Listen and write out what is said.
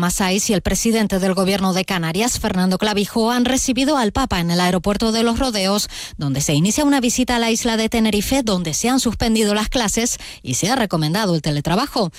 Massáis y el presidente del Gobierno de Canarias, Fernando Clavijo, han recibido al Papa en el aeropuerto de Los Rodeos, donde se inicia una visita a la isla de Tenerife, donde se han suspendido las clases y se ha recomendado el teletrabajo.